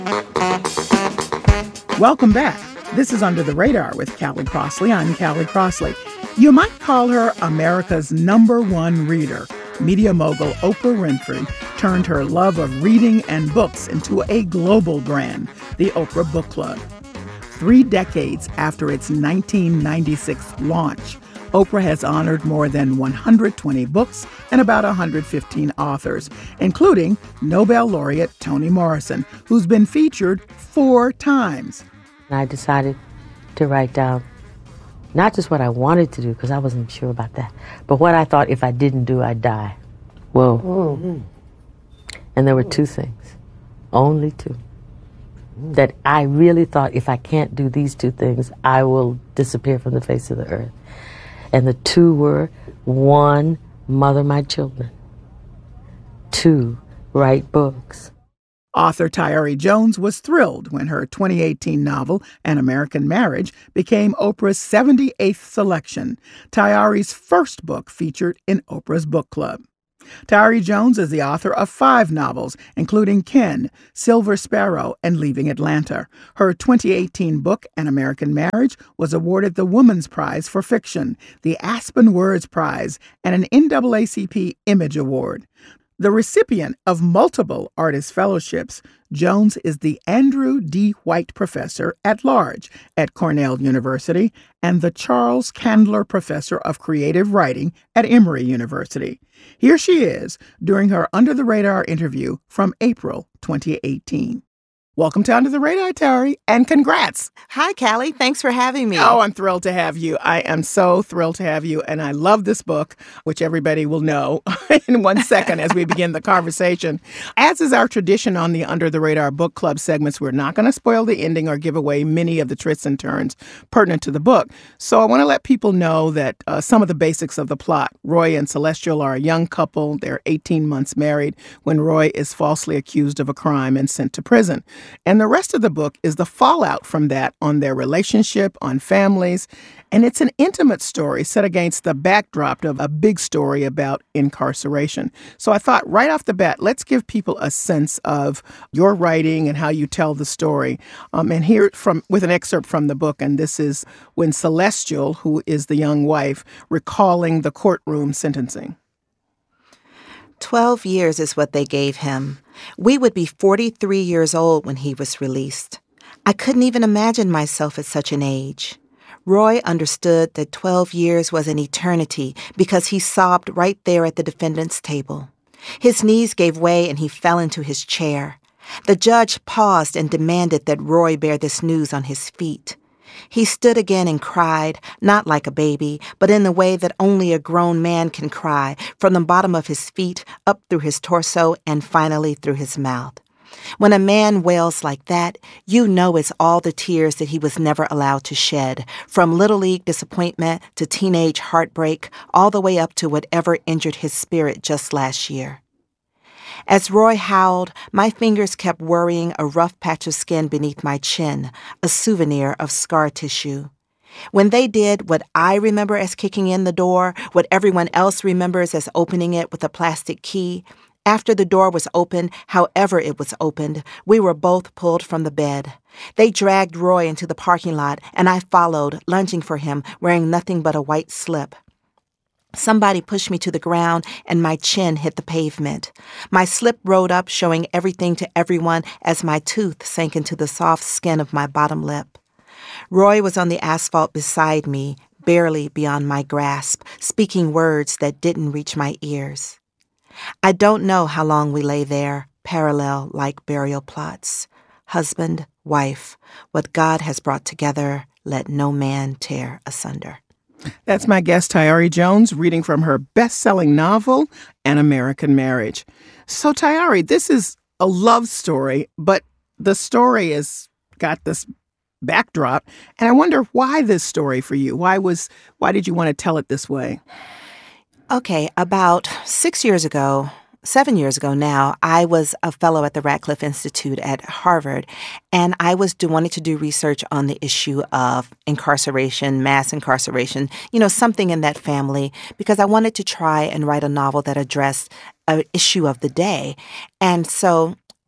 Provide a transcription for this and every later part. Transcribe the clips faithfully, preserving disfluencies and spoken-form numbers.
Welcome back. This is Under the Radar with Callie Crossley. I'm Callie Crossley. You might call her America's number one reader. Media mogul Oprah Winfrey turned her love of reading and books into a global brand, the Oprah Book Club. Three decades after its nineteen ninety-six launch, Oprah has honored more than one hundred twenty books and about one hundred fifteen authors, including Nobel laureate Toni Morrison, who's been featured four times. I decided to write down not just what I wanted to do, because I wasn't sure about that, but what I thought if I didn't do, I'd die. Whoa. Mm-hmm. And there were two things, only two, that I really thought if I can't do these two things, I will disappear from the face of the earth. And the two were, one, mother my children. Two, write books. Author Tayari Jones was thrilled when her twenty eighteen novel, An American Marriage, became Oprah's seventy-eighth selection, Tayari's first book featured in Oprah's book club. Tayari Jones is the author of five novels, including Ken, Silver Sparrow, and Leaving Atlanta. Her twenty eighteen book, An American Marriage, was awarded the Women's Prize for Fiction, the Aspen Words Prize, and an N double A C P Image Award. The recipient of multiple artist fellowships, Jones is the Andrew D. White Professor at Large at Cornell University and the Charles Candler Professor of Creative Writing at Emory University. Here she is during her Under the Radar interview from April twenty eighteen. Welcome to Under the Radar, Tayari, and congrats. Hi, Callie. Thanks for having me. Oh, I'm thrilled to have you. I am so thrilled to have you, and I love this book, which everybody will know in one second as we begin the conversation. As is our tradition on the Under the Radar Book Club segments, we're not going to spoil the ending or give away many of the twists and turns pertinent to the book. So I want to let people know that uh, some of the basics of the plot. Roy and Celestial are a young couple. They're eighteen months married when Roy is falsely accused of a crime and sent to prison. And the rest of the book is the fallout from that on their relationship, on families. And it's an intimate story set against the backdrop of a big story about incarceration. So I thought right off the bat, let's give people a sense of your writing and how you tell the story. Um, and here from with an excerpt from the book. And this is when Celestial, who is the young wife, recalling the courtroom sentencing. Twelve years is what they gave him. We would be forty-three years old when he was released. I couldn't even imagine myself at such an age. Roy understood that twelve years was an eternity because he sobbed right there at the defendant's table. His knees gave way and he fell into his chair. The judge paused and demanded that Roy bear this news on his feet. He stood again and cried, not like a baby, but in the way that only a grown man can cry, from the bottom of his feet, up through his torso, and finally through his mouth. When a man wails like that, you know it's all the tears that he was never allowed to shed, from Little League disappointment to teenage heartbreak, all the way up to whatever injured his spirit just last year. As Roy howled, my fingers kept worrying a rough patch of skin beneath my chin, a souvenir of scar tissue. When they did what I remember as kicking in the door, what everyone else remembers as opening it with a plastic key, after the door was opened, however it was opened, we were both pulled from the bed. They dragged Roy into the parking lot, and I followed, lunging for him, wearing nothing but a white slip. Somebody pushed me to the ground, and my chin hit the pavement. My slip rode up, showing everything to everyone as my tooth sank into the soft skin of my bottom lip. Roy was on the asphalt beside me, barely beyond my grasp, speaking words that didn't reach my ears. I don't know how long we lay there, parallel like burial plots. Husband, wife, what God has brought together, let no man tear asunder. That's my guest, Tayari Jones, reading from her best-selling novel, An American Marriage. So, Tayari, this is a love story, but the story has got this backdrop, and I wonder why this story for you? Why was why did you want to tell it this way? Okay, about six years ago, seven years ago now, I was a fellow at the Radcliffe Institute at Harvard, and I was do, wanting to do research on the issue of incarceration, mass incarceration, you know, something in that family, because I wanted to try and write a novel that addressed an issue of the day. And so,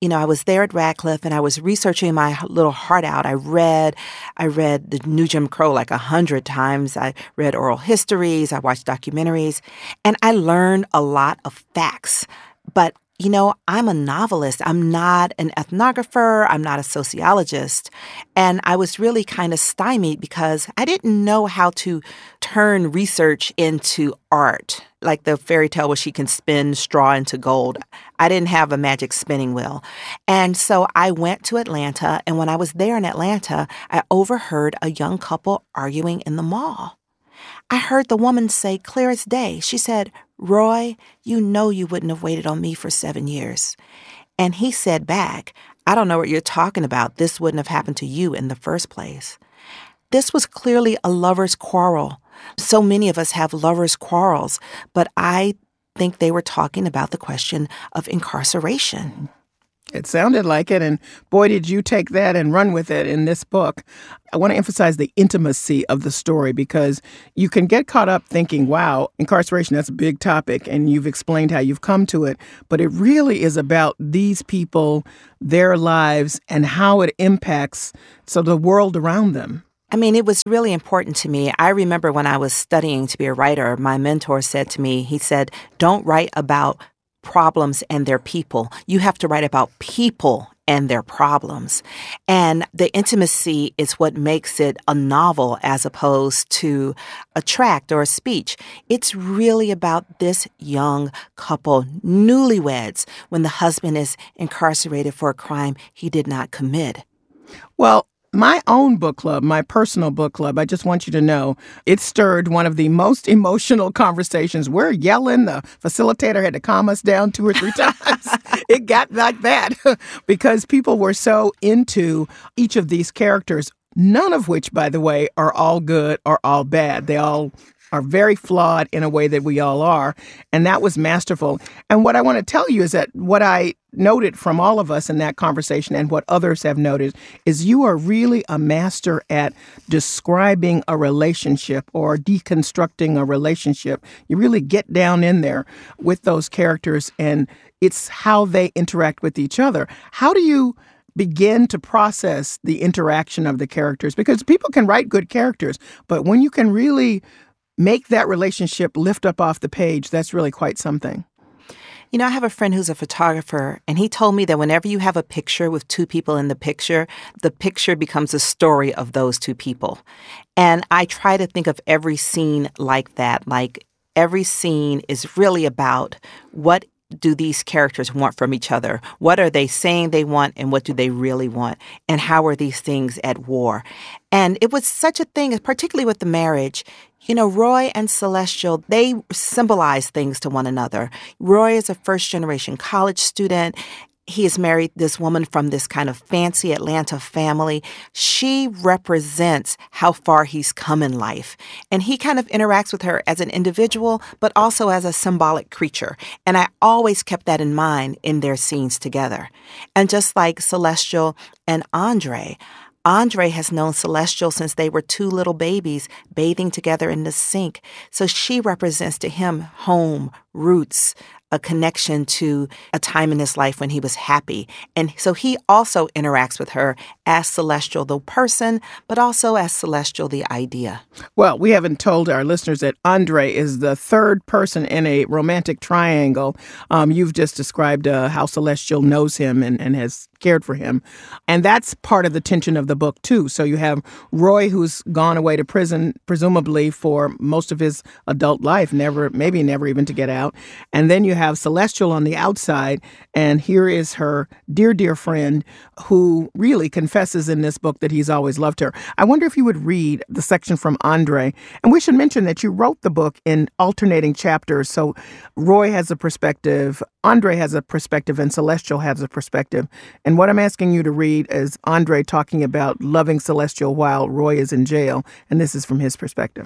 you know, I was there at Radcliffe and I was researching my little heart out. I read, I read The New Jim Crow like a hundred times. I read oral histories. I watched documentaries, and I learned a lot of facts. But you know, I'm a novelist. I'm not an ethnographer. I'm not a sociologist. And I was really kind of stymied because I didn't know how to turn research into art, like the fairy tale where she can spin straw into gold. I didn't have a magic spinning wheel. And so I went to Atlanta. And when I was there in Atlanta, I overheard a young couple arguing in the mall. I heard the woman say clear as day. She said, "Roy, you know you wouldn't have waited on me for seven years. And he said back, "I don't know what you're talking about. This wouldn't have happened to you in the first place." This was clearly a lover's quarrel. So many of us have lover's quarrels, but I think they were talking about the question of incarceration. It sounded like it, and boy, did you take that and run with it in this book. I want to emphasize the intimacy of the story because you can get caught up thinking, wow, incarceration, that's a big topic, and you've explained how you've come to it, but it really is about these people, their lives, and how it impacts so the world around them. I mean, it was really important to me. I remember when I was studying to be a writer, my mentor said to me, he said, don't write about problems and their people. You have to write about people and their problems. And the intimacy is what makes it a novel as opposed to a tract or a speech. It's really about this young couple, newlyweds, when the husband is incarcerated for a crime he did not commit. Well, my own book club, my personal book club, I just want you to know, it stirred one of the most emotional conversations. We're yelling. The facilitator had to calm us down two or three times. It got like that because people were so into each of these characters, none of which, by the way, are all good or all bad. They all are very flawed in a way that we all are. And that was masterful. And what I want to tell you is that what I noted from all of us in that conversation and what others have noted is you are really a master at describing a relationship or deconstructing a relationship. You really get down in there with those characters and it's how they interact with each other. How do you begin to process the interaction of the characters? Because people can write good characters, but when you can really make that relationship lift up off the page, that's really quite something. You know, I have a friend who's a photographer, and he told me that whenever you have a picture with two people in the picture, the picture becomes a story of those two people. And I try to think of every scene like that, like every scene is really about what do these characters want from each other? What are they saying they want and what do they really want? And how are these things at war? And it was such a thing, particularly with the marriage. You know, Roy and Celestial, they symbolize things to one another. Roy is a first-generation college student. He has married this woman from this kind of fancy Atlanta family. She represents how far he's come in life. And he kind of interacts with her as an individual, but also as a symbolic creature. And I always kept that in mind in their scenes together. And just like Celestial and Andre, Andre has known Celestial since they were two little babies bathing together in the sink. So she represents to him home, roots, a connection to a time in his life when he was happy. And so he also interacts with her as Celestial, the person, but also as Celestial, the idea. Well, we haven't told our listeners that Andre is the third person in a romantic triangle. Um, you've just described uh, how Celestial knows him and, and has cared for him. And that's part of the tension of the book, too. So you have Roy, who's gone away to prison, presumably for most of his adult life, never, maybe never even to get out. And then you have Celestial on the outside. And here is her dear, dear friend who really confesses in this book that he's always loved her. I wonder if you would read the section from Andre. And we should mention that you wrote the book in alternating chapters. So Roy has a perspective, Andre has a perspective, and Celestial has a perspective. And what I'm asking you to read is Andre talking about loving Celestial while Roy is in jail. And this is from his perspective.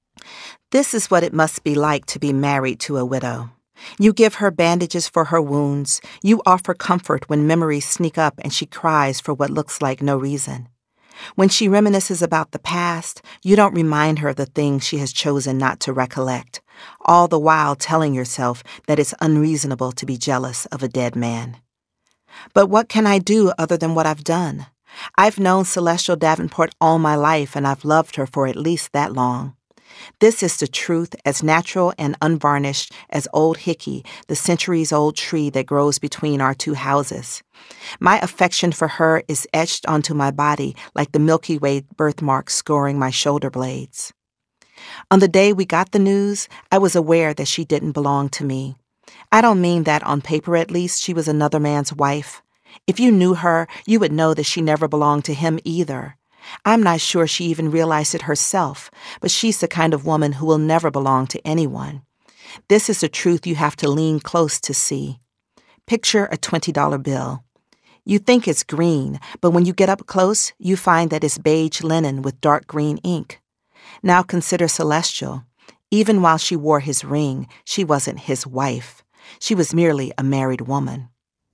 This is what it must be like to be married to a widow. You give her bandages for her wounds. You offer comfort when memories sneak up and she cries for what looks like no reason. When she reminisces about the past, you don't remind her of the things she has chosen not to recollect, all the while telling yourself that it's unreasonable to be jealous of a dead man. But what can I do other than what I've done? I've known Celestial Davenport all my life, and I've loved her for at least that long. This is the truth, as natural and unvarnished as Old Hickey, the centuries-old tree that grows between our two houses. My affection for her is etched onto my body like the Milky Way birthmark scoring my shoulder blades. On the day we got the news, I was aware that she didn't belong to me. I don't mean that on paper, at least, she was another man's wife. If you knew her, you would know that she never belonged to him either. I'm not sure she even realized it herself, but she's the kind of woman who will never belong to anyone. This is the truth you have to lean close to see. Picture a twenty dollar bill. You think it's green, but when you get up close, you find that it's beige linen with dark green ink. Now consider Celestial. Even while she wore his ring, she wasn't his wife. She was merely a married woman.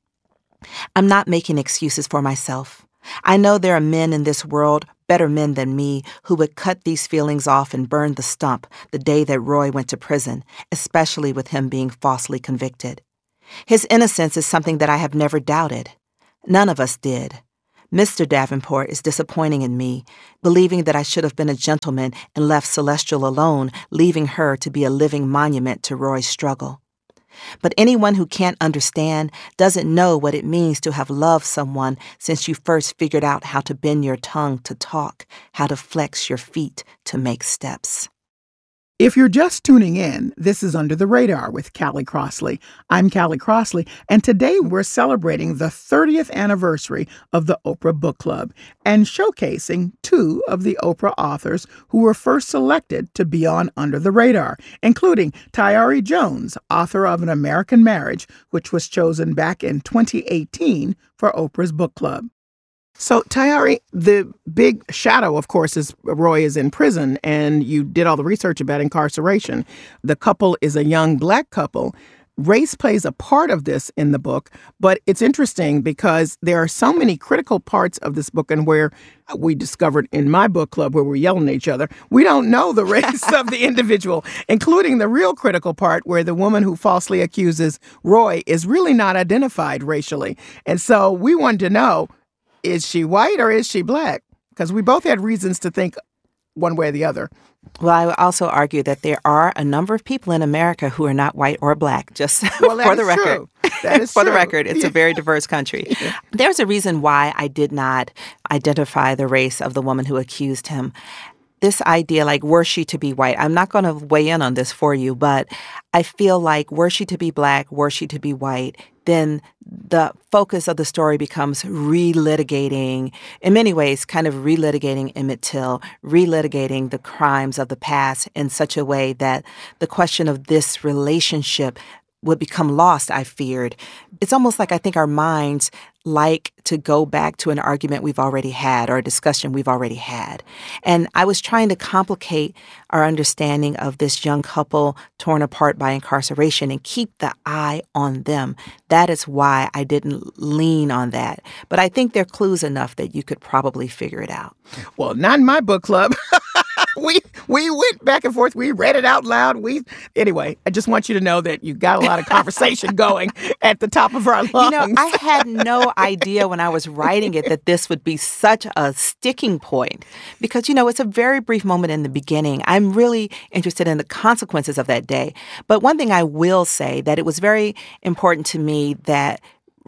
I'm not making excuses for myself. I know there are men in this world, better men than me, who would cut these feelings off and burn the stump the day that Roy went to prison, especially with him being falsely convicted. His innocence is something that I have never doubted. None of us did. Mister Davenport is disappointing in me, believing that I should have been a gentleman and left Celestial alone, leaving her to be a living monument to Roy's struggle. But anyone who can't understand doesn't know what it means to have loved someone since you first figured out how to bend your tongue to talk, how to flex your feet to make steps. If you're just tuning in, this is Under the Radar with Callie Crossley. I'm Callie Crossley, and today we're celebrating the thirtieth anniversary of the Oprah Book Club and showcasing two of the Oprah authors who were first selected to be on Under the Radar, including Tayari Jones, author of An American Marriage, which was chosen back in twenty eighteen for Oprah's book club. So, Tayari, the big shadow, of course, is Roy is in prison, and you did all the research about incarceration. The couple is a young Black couple. Race plays a part of this in the book, but it's interesting because there are so many critical parts of this book, and where we discovered in my book club where we're yelling at each other, we don't know the race of the individual, including the real critical part where the woman who falsely accuses Roy is really not identified racially. And so we wanted to know, is she white or is she Black? Because we both had reasons to think one way or the other. Well, I would also argue that there are a number of people in America who are not white or Black, just well, for the record. True. That is for true. the record, it's a very diverse country. Yeah. There's a reason why I did not identify the race of the woman who accused him. This idea, like, were she to be white, I'm not going to weigh in on this for you, but I feel like were she to be Black, were she to be white, then the focus of the story becomes relitigating, in many ways, kind of relitigating Emmett Till, relitigating the crimes of the past in such a way that the question of this relationship would become lost, I feared. It's almost like I think our minds like to go back to an argument we've already had or a discussion we've already had. And I was trying to complicate our understanding of this young couple torn apart by incarceration and keep the eye on them. That is why I didn't lean on that. But I think there are clues enough that you could probably figure it out. Well, not in my book club. we we went back and forth. We read it out loud. We Anyway, I just want you to know that you got a lot of conversation going at the top of our lungs. You know, I had no idea when I was writing it that this would be such a sticking point because, you know, it's a very brief moment in the beginning. I'm really interested in the consequences of that day. But one thing I will say that it was very important to me that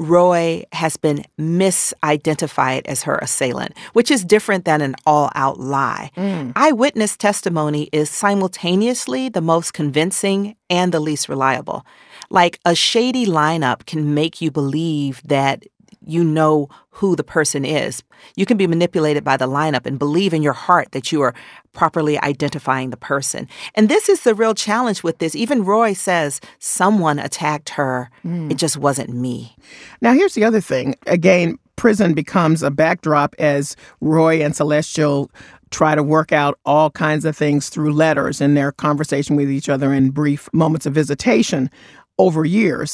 Roy has been misidentified as her assailant, which is different than an all-out lie. Mm. Eyewitness testimony is simultaneously the most convincing and the least reliable. Like, a shady lineup can make you believe that you know who the person is. You can be manipulated by the lineup and believe in your heart that you are properly identifying the person. And this is the real challenge with this. Even Roy says, someone attacked her. Mm. It just wasn't me. Now, here's the other thing. Again, prison becomes a backdrop as Roy and Celestial try to work out all kinds of things through letters and their conversation with each other in brief moments of visitation over years.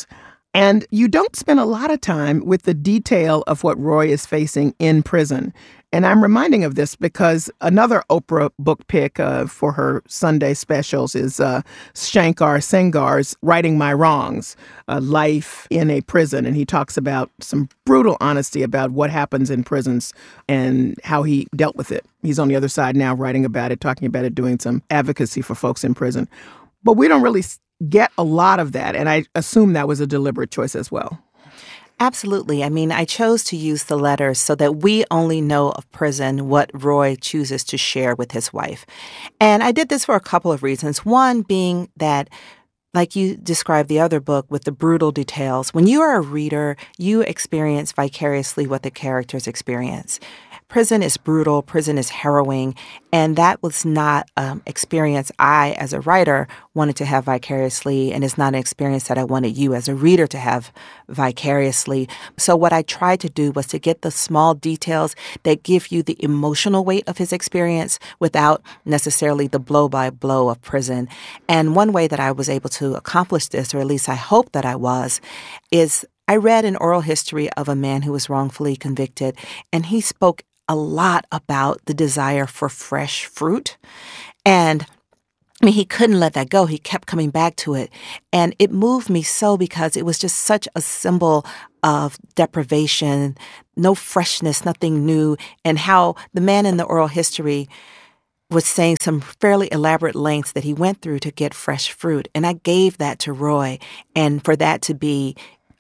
And you don't spend a lot of time with the detail of what Roy is facing in prison. And I'm reminding of this because another Oprah book pick uh, for her Sunday specials is uh, Shankar Singar's Righting My Wrongs, uh, Life in a Prison. And he talks about some brutal honesty about what happens in prisons and how he dealt with it. He's on the other side now writing about it, talking about it, doing some advocacy for folks in prison. But we don't really get a lot of that. And I assume that was a deliberate choice as well. Absolutely. I mean, I chose to use the letters so that we only know of prison what Roy chooses to share with his wife. And I did this for a couple of reasons. One being that, like you described the other book with the brutal details, when you are a reader, you experience vicariously what the characters experience. Prison is brutal, prison is harrowing, and that was not an um, experience I, as a writer, wanted to have vicariously, and it's not an experience that I wanted you, as a reader, to have vicariously. So what I tried to do was to get the small details that give you the emotional weight of his experience without necessarily the blow-by-blow of prison. And one way that I was able to accomplish this, or at least I hope that I was, is I read an oral history of a man who was wrongfully convicted, and he spoke a lot about the desire for fresh fruit. And I mean, he couldn't let that go. He kept coming back to it. And it moved me so because it was just such a symbol of deprivation, no freshness, nothing new, and how the man in the oral history was saying some fairly elaborate lengths that he went through to get fresh fruit. And I gave that to Roy, and for that to be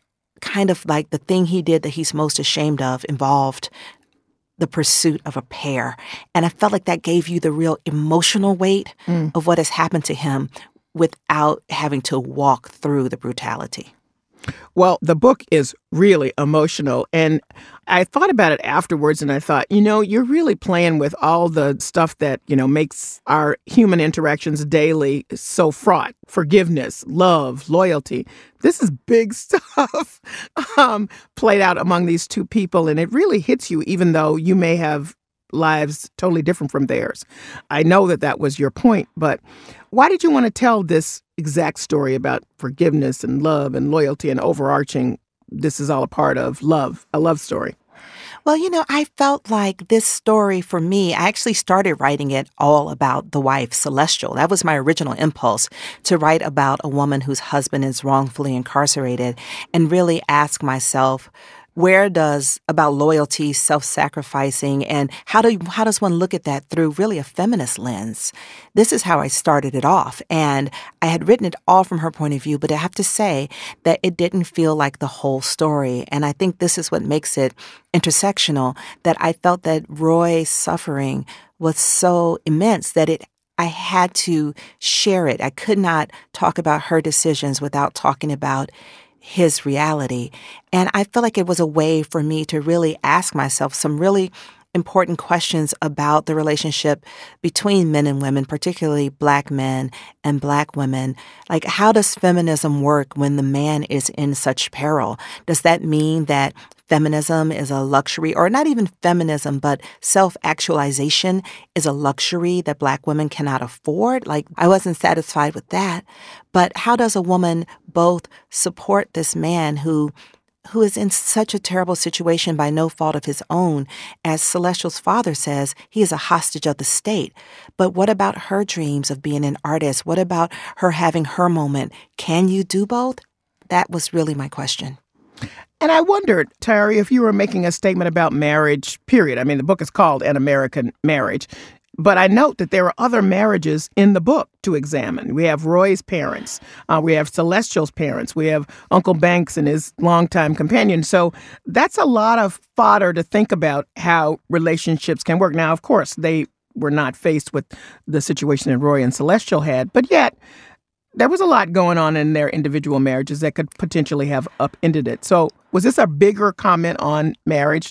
kind of like the thing he did that he's most ashamed of involved the pursuit of a pear. And I felt like that gave you the real emotional weight mm. of what has happened to him without having to walk through the brutality. Well, the book is really emotional. And I thought about it afterwards and I thought, you know, you're really playing with all the stuff that, you know, makes our human interactions daily so fraught. Forgiveness, love, loyalty. This is big stuff um, played out among these two people. And it really hits you, even though you may have lives totally different from theirs. I know that that was your point, but why did you want to tell this exact story about forgiveness and love and loyalty and overarching, this is all a part of love, a love story? Well, you know, I felt like this story for me, I actually started writing it all about the wife, Celestial. That was my original impulse, to write about a woman whose husband is wrongfully incarcerated and really ask myself, where does about loyalty, self-sacrificing, and how do how does one look at that through really a feminist lens? This is how I started it off. And I had written it all from her point of view, but I have to say that it didn't feel like the whole story. And I think this is what makes it intersectional, that I felt that Roy's suffering was so immense that it I had to share it. I could not talk about her decisions without talking about his reality. And I feel like it was a way for me to really ask myself some really important questions about the relationship between men and women, particularly Black men and Black women. Like, how does feminism work when the man is in such peril? Does that mean that feminism is a luxury, or not even feminism, but self-actualization is a luxury that Black women cannot afford? Like, I wasn't satisfied with that. But how does a woman both support this man who who is in such a terrible situation by no fault of his own? As Celestial's father says, he is a hostage of the state. But what about her dreams of being an artist? What about her having her moment? Can you do both? That was really my question. And I wondered, Tari, if you were making a statement about marriage, period. I mean, the book is called An American Marriage. But I note that there are other marriages in the book to examine. We have Roy's parents. Uh, we have Celestial's parents. We have Uncle Banks and his longtime companion. So that's a lot of fodder to think about how relationships can work. Now, of course, they were not faced with the situation that Roy and Celestial had. But yet, there was a lot going on in their individual marriages that could potentially have upended it. So was this a bigger comment on marriage?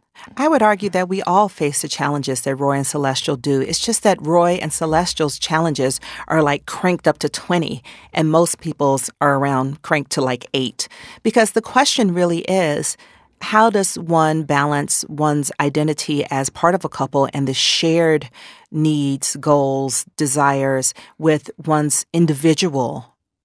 I would argue that we all face the challenges that Roy and Celestial do. It's just that Roy and Celestial's challenges are like cranked up to twenty, and most people's are around cranked to like eight. Because the question really is, how does one balance one's identity as part of a couple and the shared needs, goals, desires with one's individual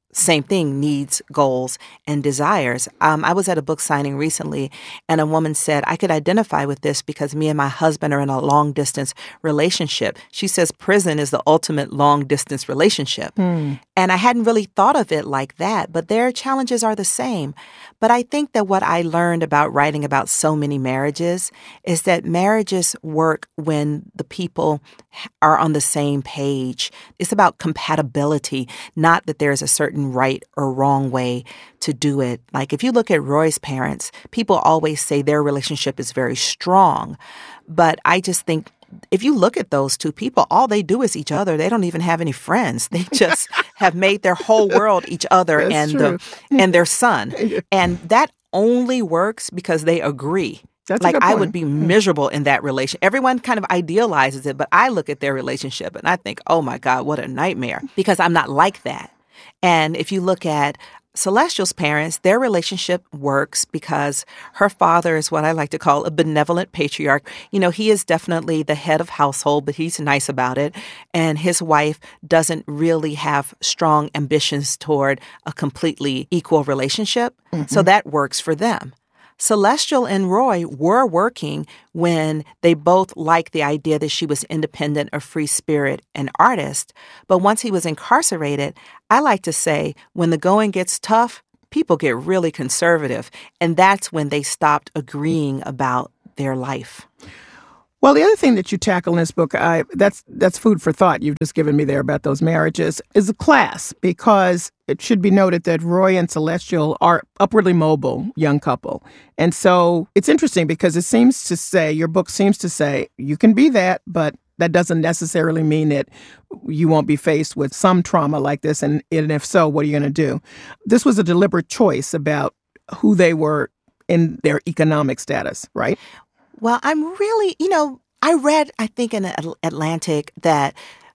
same thing, needs, goals, and desires. Um, I was at a book signing recently, and a woman said, I could identify with this because me and my husband are in a long-distance relationship. She says prison is the ultimate long-distance relationship. Mm. And I hadn't really thought of it like that, but their challenges are the same. But I think that what I learned about writing about so many marriages is that marriages work when the people are on the same page. It's about compatibility, not that there's a certain right or wrong way to do it. Like if you look at Roy's parents, people always say their relationship is very strong. But I just think if you look at those two people, all they do is each other. They don't even have any friends. They just have made their whole world each other That's and true. the and their son. And that only works because they agree. That's like a good I point. would be miserable in that relation. Everyone kind of idealizes it, but I look at their relationship and I think, oh my God, what a nightmare, because I'm not like that. And if you look at Celestial's parents, their relationship works because her father is what I like to call a benevolent patriarch. You know, he is definitely the head of household, but he's nice about it. And his wife doesn't really have strong ambitions toward a completely equal relationship. Mm-hmm. So that works for them. Celestial and Roy were working when they both liked the idea that she was independent, a free spirit, and artist. But once he was incarcerated, I like to say when the going gets tough, people get really conservative. And that's when they stopped agreeing about their life. Well, the other thing that you tackle in this book, I, that's that's food for thought you've just given me there about those marriages, is the class, because it should be noted that Roy and Celestial are upwardly mobile young couple. And so it's interesting because it seems to say, your book seems to say, you can be that, but that doesn't necessarily mean that you won't be faced with some trauma like this. And, and if so, what are you going to do? This was a deliberate choice about who they were in their economic status, right? Well, I'm really, you know, I read, I think in Atlantic that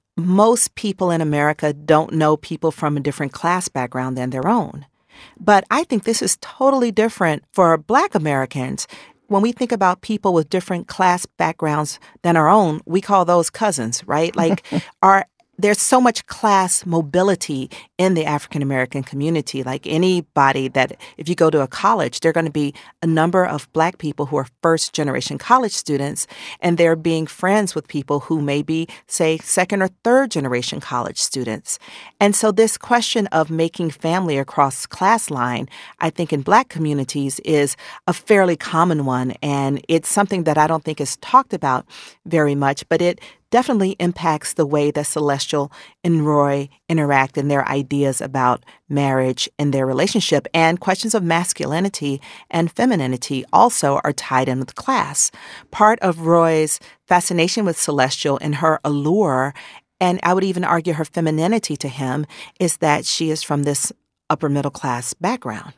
most people in America don't know people from a different class background than their own. But I think this is totally different for Black Americans. When we think about people with different class backgrounds than our own, we call those cousins, right? Like our There's so much class mobility in the African-American community. Like anybody that, if you go to a college, there are going to be a number of Black people who are first-generation college students, and they're being friends with people who may be, say, second- or third-generation college students. And so this question of making family across class line, I think in Black communities is a fairly common one, and it's something that I don't think is talked about very much, but it definitely impacts the way that Celestial and Roy interact and their ideas about marriage and their relationship. And questions of masculinity and femininity also are tied in with class. Part of Roy's fascination with Celestial and her allure, and I would even argue her femininity to him, is that she is from this upper middle class background.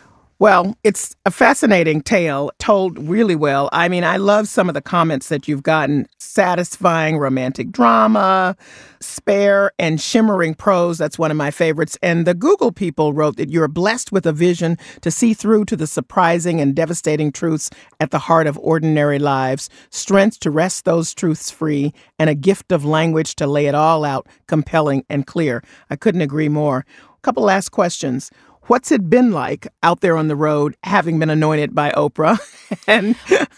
Well, it's a fascinating tale told really well. I mean, I love some of the comments that you've gotten. Satisfying romantic drama, spare and shimmering prose. That's one of my favorites. And the Google people wrote that you're blessed with a vision to see through to the surprising and devastating truths at the heart of ordinary lives, strength to wrest those truths free, and a gift of language to lay it all out, compelling and clear. I couldn't agree more. A couple last questions. What's it been like out there on the road, having been anointed by Oprah? and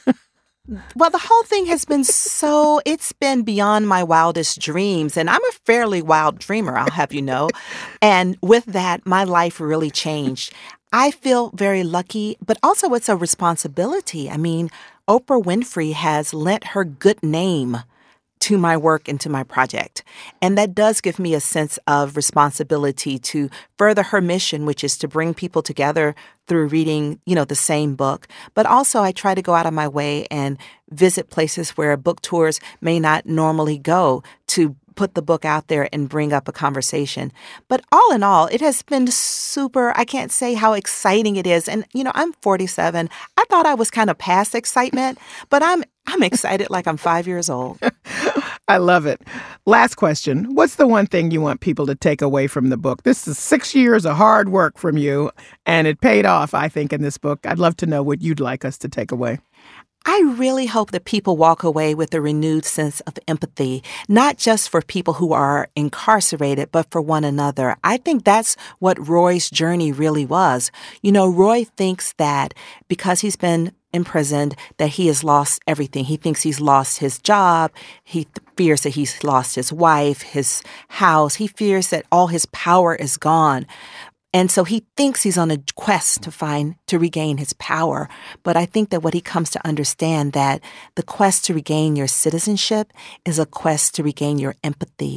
Well, the whole thing has been so, it's been beyond my wildest dreams. And I'm a fairly wild dreamer, I'll have you know. And with that, my life really changed. I feel very lucky, but also it's a responsibility. I mean, Oprah Winfrey has lent her good name to my work and to my project. And that does give me a sense of responsibility to further her mission, which is to bring people together through reading, you know, the same book. But also I try to go out of my way and visit places where book tours may not normally go to put the book out there and bring up a conversation. But all in all, it has been super, I can't say how exciting it is. And, you know, I'm forty-seven. I thought I was kind of past excitement, but I'm I'm excited like I'm five years old. I love it. Last question. What's the one thing you want people to take away from the book? This is six years of hard work from you, and it paid off, I think, in this book. I'd love to know what you'd like us to take away. I really hope that people walk away with a renewed sense of empathy, not just for people who are incarcerated, but for one another. I think that's what Roy's journey really was. You know, Roy thinks that because he's been imprisoned, that he has lost everything. He thinks he's lost his job. He th- fears that he's lost his wife, his house. He fears that all his power is gone. And so he thinks he's on a quest to find, to regain his power. But I think that what he comes to understand, that the quest to regain your citizenship is a quest to regain your empathy.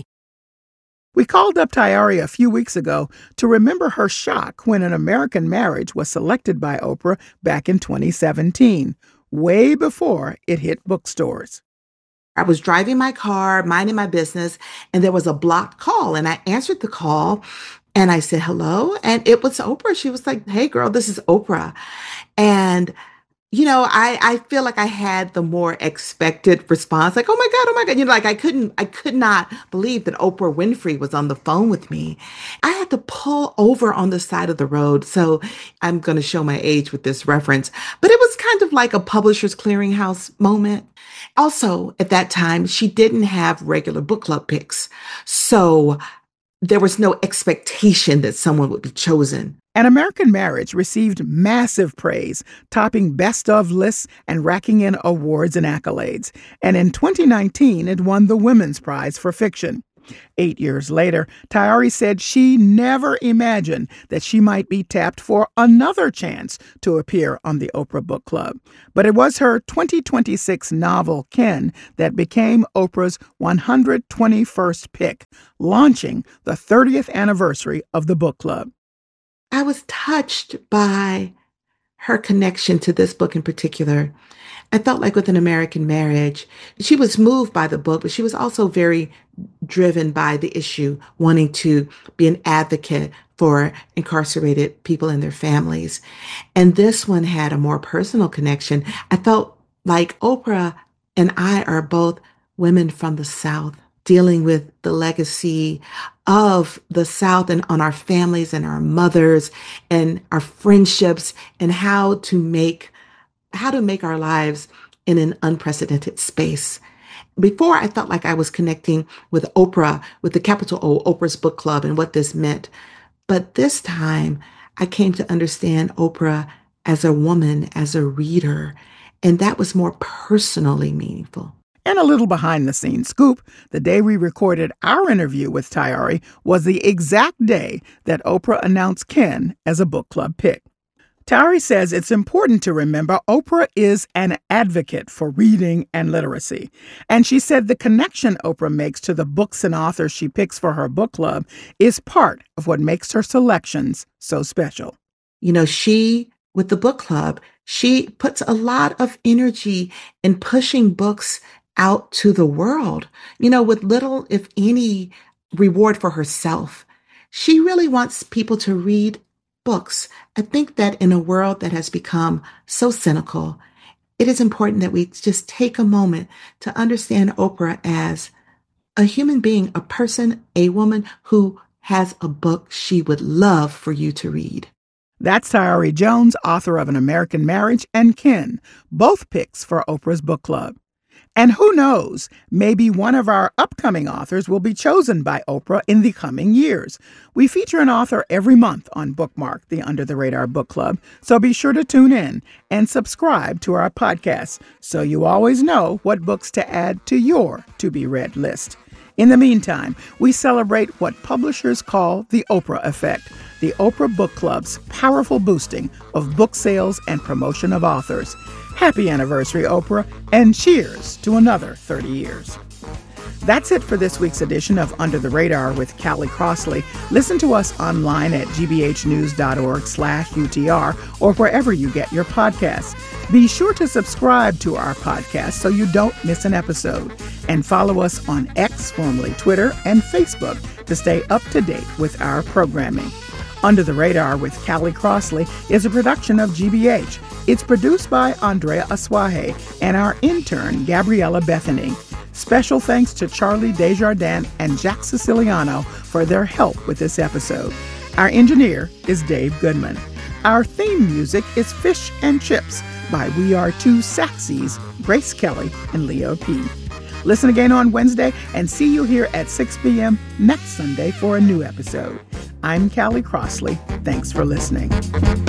We called up Tayari a few weeks ago to remember her shock when An American Marriage was selected by Oprah back in twenty seventeen, way before it hit bookstores. I was driving my car, minding my business, and there was a blocked call, and I answered the call. And I said, hello. And it was Oprah. She was like, hey, girl, this is Oprah. And, you know, I, I feel like I had the more expected response, like, oh, my God, oh, my God. You know, like I couldn't, I could not believe that Oprah Winfrey was on the phone with me. I had to pull over on the side of the road. So I'm going to show my age with this reference. But it was kind of like a Publishers Clearinghouse moment. Also, at that time, she didn't have regular book club picks. So there was no expectation that someone would be chosen. An American Marriage received massive praise, topping best of lists and racking in awards and accolades. And in twenty nineteen, it won the Women's Prize for Fiction. Eight years later, Tayari said she never imagined that she might be tapped for another chance to appear on the Oprah Book Club. But it was her twenty twenty-six novel, Ken, that became Oprah's one hundred twenty-first pick, launching the thirtieth anniversary of the book club. I was touched by her connection to this book in particular. I felt like with An American Marriage, she was moved by the book, but she was also very driven by the issue, wanting to be an advocate for incarcerated people and their families. And this one had a more personal connection. I felt like Oprah and I are both women from the South, dealing with the legacy of the South and on our families and our mothers and our friendships, and how to make how to make our lives in an unprecedented space. Before, I felt like I was connecting with Oprah, with the capital O, Oprah's Book Club, and what this meant. But this time, I came to understand Oprah as a woman, as a reader, and that was more personally meaningful. And a little behind-the-scenes scoop, the day we recorded our interview with Tayari was the exact day that Oprah announced Ken as a book club pick. Tayari says it's important to remember Oprah is an advocate for reading and literacy. And she said the connection Oprah makes to the books and authors she picks for her book club is part of what makes her selections so special. You know, she, with the book club, she puts a lot of energy in pushing books out to the world, you know, with little, if any, reward for herself. She really wants people to read books. I think that in a world that has become so cynical, it is important that we just take a moment to understand Oprah as a human being, a person, a woman who has a book she would love for you to read. That's Tayari Jones, author of An American Marriage and Ken, both picks for Oprah's book club. And who knows, maybe one of our upcoming authors will be chosen by Oprah in the coming years. We feature an author every month on Bookmark, the Under the Radar Book Club, so be sure to tune in and subscribe to our podcast so you always know what books to add to your to-be-read list. In the meantime, we celebrate what publishers call the Oprah Effect, the Oprah Book Club's powerful boosting of book sales and promotion of authors. Happy anniversary, Oprah, and cheers to another thirty years. That's it for this week's edition of Under the Radar with Callie Crossley. Listen to us online at g b h news dot org slash U T R or wherever you get your podcasts. Be sure to subscribe to our podcast so you don't miss an episode. And follow us on X, formerly Twitter, and Facebook to stay up to date with our programming. Under the Radar with Callie Crossley is a production of G B H. It's produced by Andrea Aswahe and our intern, Gabriella Bethany. Special thanks to Charlie Desjardins and Jack Siciliano for their help with this episode. Our engineer is Dave Goodman. Our theme music is Fish and Chips by We Are Two Saxies, Grace Kelly and Leo P. Listen again on Wednesday and see you here at six p.m. next Sunday for a new episode. I'm Callie Crossley. Thanks for listening.